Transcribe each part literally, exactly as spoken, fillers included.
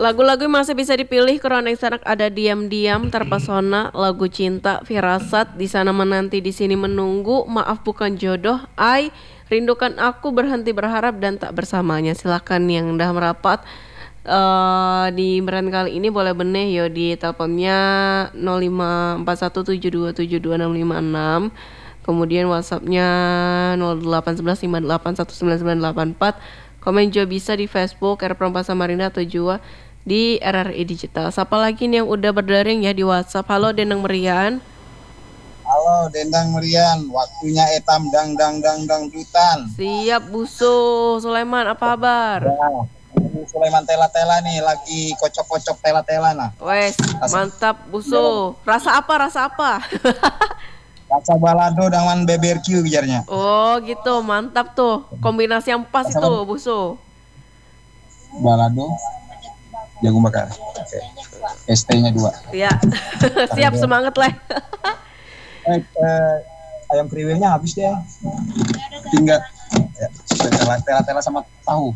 Lagu-lagu yang masih bisa dipilih Keronek Sanak ada Diam-diam, Terpesona, Lagu Cinta, Firasat, Di Sana Menanti, Di Sini Menunggu, Maaf Bukan Jodoh, Ai, Rindukan Aku, Berhenti Berharap, dan Tak Bersamanya. Silakan yang udah merapat eh di meran kali ini boleh benih yo di teleponnya nol lima empat satu tujuh dua tujuh dua enam lima enam. Kemudian WhatsAppnya nol delapan satu satu lima delapan satu sembilan sembilan delapan empat. Komen juga bisa di Facebook R Perempuan Samarinda atau juga di R R I Digital. Siapa lagi nih yang udah berdaring ya di WhatsApp? Halo Denang Merian. Halo Dendang Merian, waktunya etam dang dang dang dang dutan. Siap Busu Sulaiman, apa kabar? Ya, ini Sulaiman tela-tela nih, lagi kocok-kocok tela-tela nah. Wes, mantap Busu. Rasa apa? Rasa apa? Rasa balado dengan B B Q bicarnya. Oh gitu, mantap tuh. Kombinasi yang pas Rasa itu apa? Busu. Balado, jagung bakar. Oke. S T-nya dua. Ya, siap semangat lah. Eh, eh, ayam kriwilnya habis deh. Tinggal ya, tela- tela-tela sama tahu.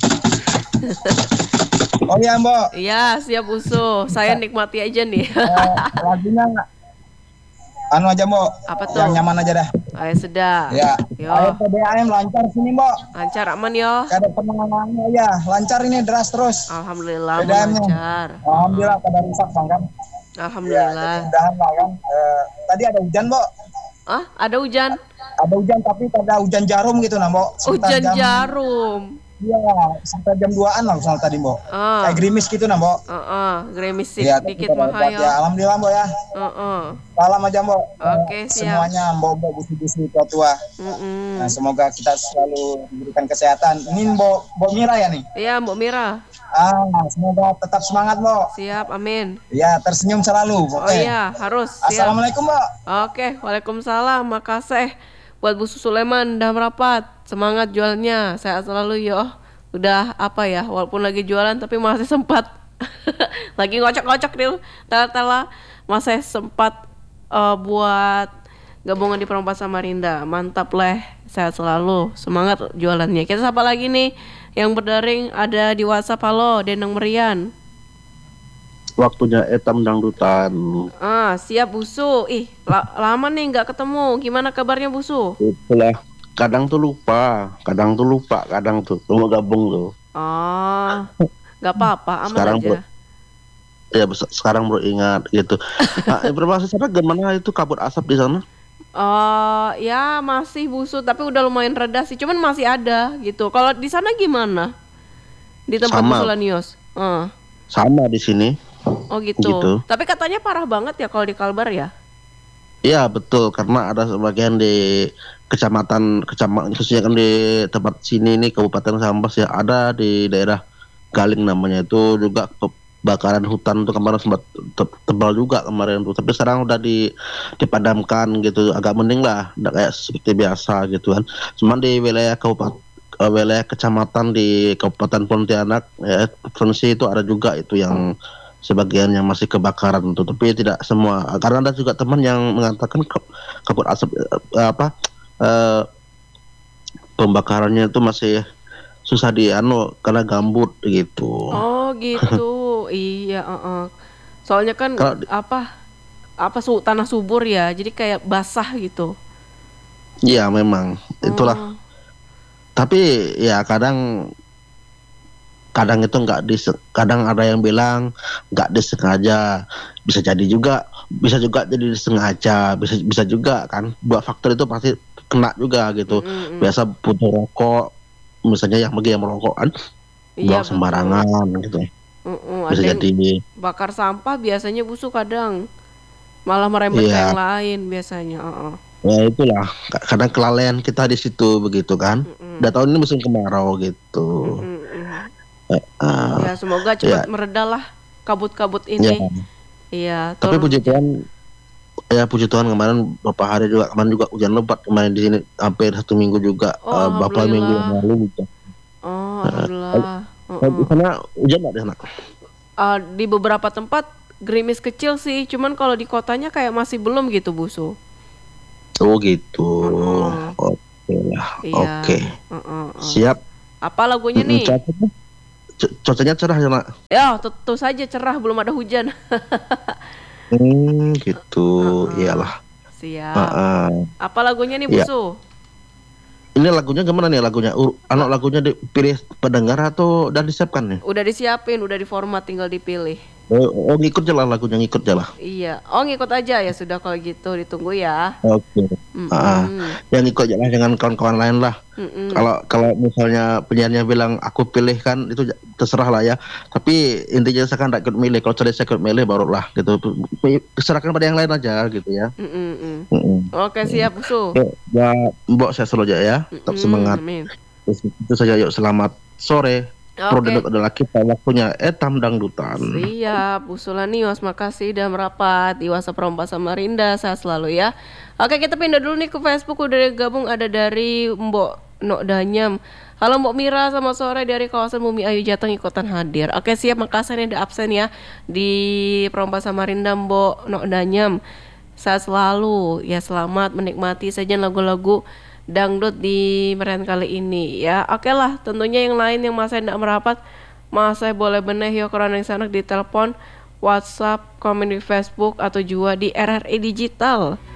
Oh iya Mbok. Iya, siap Busu. Saya nikmati aja nih. Eh, lagunya anu aja Mbok. Apa tuh? Yang nyaman aja dah. Ayo sedap. Ya. Yo, Ayo P D A M lancar sini Mbok. lancar aman yo. Kada penanganannya ya, lancar ini deras terus. Alhamdulillah P D A M-nya. lancar. Alhamdulillah kada rusak bang kan. Ya, Alhamdulillah. jadi mudahan lah kan. Eh, tadi ada hujan Mbok. Ah, ada hujan. Ada hujan tapi kada hujan jarum gitu nah Mbok. Sekitar Hujan jam, jarum. Iya, sampai jam duaan lah misalnya tadi Mbok. Ah. Kayak gerimis gitu nah Mbok. Heeh, gerimis Iya, tapi dikit kada mah hebat yo. ya. Alhamdulillah Mbok ya. Heeh. Salam aja Mbok. Oke, Eh, siap. Semuanya Mbok-mbok busi-busi tua-tua. Mm-mm. Nah, semoga kita selalu diberikan kesehatan. Ini Mbok Mbok Mira ya nih. Iya, Mbak Mira. Ah, semoga tetap semangat Mbok. Siap, amin. Ya, tersenyum selalu. Oh Oke. iya, harus. Siap. Assalamualaikum Mbok. Oke, waalaikumsalam. Makasih buat Bu Sulaiman udah merapat. Semangat jualnya. Sehat selalu yo. Udah apa ya, walaupun lagi jualan tapi masih sempat lagi ngocok-ngocok nih tela-tela, masih sempat eh, buat gabungan di Perempuan Samarinda. Mantap leh, sehat selalu, semangat jualannya. Kita sapa lagi nih yang berdaring ada di WhatsApp. Halo Denang Merian. Waktunya etam dangdutan. Ah, siap Busu. Ih, la- lama nih nggak ketemu. Gimana kabarnya Busu? Itulah. Kadang tuh lupa, kadang tuh lupa, kadang tuh mau gabung tuh. Oh, nggak apa-apa, aman Sekarang aja. bro, ya bes- sekarang baru ingat gitu. Nah, informasi sana gimana itu kabut asap di sana? Oh, ya masih busuk tapi udah lumayan reda sih. Cuman masih ada gitu. Kalau di sana gimana? Di tempat Sama. Bu Sulanius? Eh. Sama di sini. Oh gitu. Gitu. Tapi katanya parah banget ya kalau di Kalbar ya? Iya betul, karena ada sebagian di kecamatan kecamatan khususnya kan di tempat sini nih Kabupaten Sambas ya, ada di daerah Galing namanya itu juga kebakaran hutan tuh kemarin sempat te- tebal juga kemarin tuh, tapi sekarang udah di dipadamkan gitu, agak mending lah, udah kayak seperti biasa gitu kan. Cuman di wilayah kabupaten wilayah kecamatan di Kabupaten Pontianak ya, provinsi itu ada juga itu yang sebagian yang masih kebakaran tuh, tapi tidak semua, karena ada juga teman yang mengatakan ke- kabut asap eh, apa eh, pembakarannya itu masih susah di anu karena gambut gitu. Oh gitu. Iya, uh-uh. Soalnya kan Kalau di- apa apa su tanah subur ya. Jadi kayak basah gitu. Iya memang itulah, Oh. tapi ya kadang kadang itu nggak dis kadang ada yang bilang nggak disengaja, bisa jadi juga bisa juga jadi disengaja, bisa bisa juga kan, dua faktor itu pasti kena juga gitu. Mm-mm. Biasa punya rokok misalnya, yang bagi yang merokok kan Iya, buang sembarangan gitu, Mm-mm. bisa Ada yang jadi. bakar sampah biasanya busuk kadang. Malah merembet ke Iya. yang lain biasanya. Uh-uh. Ya itulah, ka- kadang kelalaian kita di situ begitu kan. Mm-mm. Udah tahun ini musim kemarau gitu. Mm-mm. Eh, ah, Ya semoga cepat mereda lah kabut-kabut ya. ini. Iya. Tapi turun puji hujan. Tuhan, ya puji Tuhan kemarin beberapa hari juga, kemarin juga hujan lebat kemarin di sini hampir satu minggu juga, Oh, eh, beberapa minggu yang alhamdulillah. lalu gitu. Oh, alhamdulillah. Eh, Uh-uh. Di sana hujan nggak di sana? Uh, di beberapa tempat gerimis kecil sih, cuman kalau di kotanya kayak masih belum gitu Busu. Oh gitu. Mm-mm. Oke lah. Iya. Oke. Uh-uh, uh. Siap. Apa lagunya Mm-mm, nih? catat. cu- cuacanya cerah ya, Nak? Ya, tentu saja cerah, belum ada hujan. Hmm, gitu. Heeh. Iyalah. Siap. Heeh. Apa lagunya nih, Ya. Busu? Ini lagunya gimana nih lagunya? Ur- anak lagunya dipilih pendengar atau dan disiapkan nih? Udah disiapin, udah diformat, tinggal dipilih. Oh, oh ngikut aja lah lagunya, ngikut aja lah. Iya. Oh, ngikut aja ya sudah kalau gitu, ditunggu ya. Oke. Mm-mm. Ah, yang ngikut aja lah dengan kawan-kawan lain lah. Mm-mm. Kalau kalau misalnya penyanyinya bilang aku pilih kan itu j- terserah lah ya. Tapi intinya saya kan tidak ikut milih. Kalau saya ikut milih barulah gitu. Serahkan pada yang lain aja gitu ya. Mm-mm. Mm-mm. Oke, siap, Busu. Oke, ya Mbok saya selalu aja ya. Tetap Mm-mm, semangat. amin. Terus itu saja yuk selamat sore. Pro Oke. Dangdut adalah kita waktunya etam dangdutan. Siap, Bu Sulanios, makasih udah merapat di WhatsApp Rompa Samarinda, sehat selalu ya. Oke, kita pindah dulu nih ke Facebook, udah gabung ada dari Mbok Nok Danyam. Halo Mbok Mira, selamat sore dari kawasan Bumi Ayu Jateng ikutan hadir. Oke, siap, makasih nih ada absen ya di Rompa Samarinda Mbok Nok Danyam. Sehat selalu, ya selamat menikmati saja lagu-lagu dangdut di merian kali ini ya. Oke lah, tentunya yang lain yang masih tidak merapat, masih boleh beneh yo karena yang sana di telepon, WhatsApp, komen di Facebook atau juga di R R I Digital